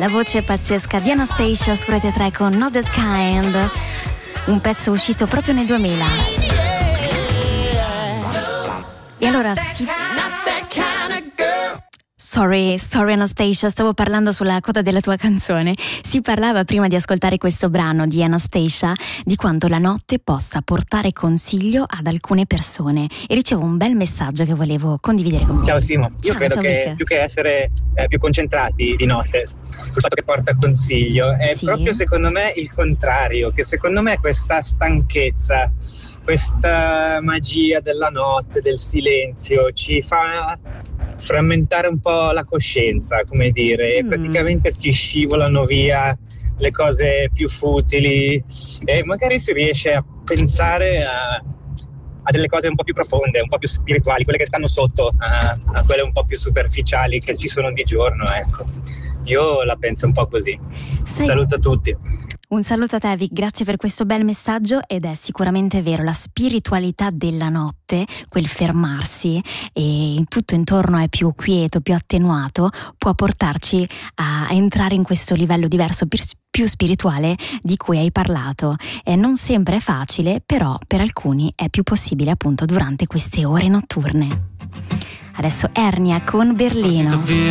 La voce pazzesca di Anastacia su Rete 3 con Not That Kind, un pezzo uscito proprio nel 2000. E allora Sorry Anastacia, stavo parlando sulla coda della tua canzone. Si parlava prima di ascoltare questo brano di Anastacia di quanto la notte possa portare consiglio ad alcune persone, e ricevo un bel messaggio che volevo condividere con voi. Ciao Simo, io credo che più che essere più concentrati di notte sul fatto che porta consiglio è proprio secondo me il contrario, che secondo me questa stanchezza, questa magia della notte, del silenzio ci fa frammentare un po' la coscienza, come dire, e praticamente si scivolano via le cose più futili e magari si riesce a pensare a delle cose un po' più profonde, un po' più spirituali, quelle che stanno sotto a quelle un po' più superficiali che ci sono di giorno, ecco. Io la penso un po' così. Saluto a tutti. Un saluto a te, Vic, grazie per questo bel messaggio. Ed è sicuramente vero, la spiritualità della notte, quel fermarsi e tutto intorno è più quieto, più attenuato, può portarci a entrare in questo livello diverso, più spirituale di cui hai parlato. Non sempre è facile, però per alcuni è più possibile appunto durante queste ore notturne. Adesso Ernia con Berlino.